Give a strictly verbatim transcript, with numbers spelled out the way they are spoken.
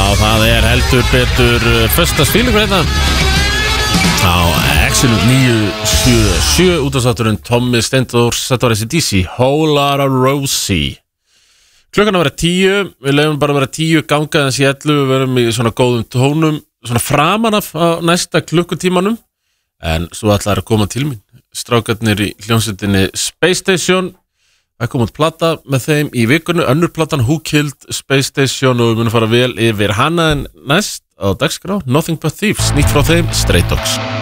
það er heldur betur föstudagsfílingur hérna á Excellent níu sjö sjö útastátturinn Tommi Steindórs þetta var A C D C Whole Lotta Rosie. Klukkan að vera tíu, við lefum bara að vera tíu gangaðans í ellu, við verum í svona góðum tónum svona framan af á næsta klukkutímanum en svo ætlar að koma til mín strákarnir í hljómsveitinni Space Station. Það kom út plata með þeim í vikunni, önnur platan Who Killed Space Station og við munum fara vel yfir hana en næst á dagskrá Nothing But Thieves, nýtt frá þeim Stray Dogs.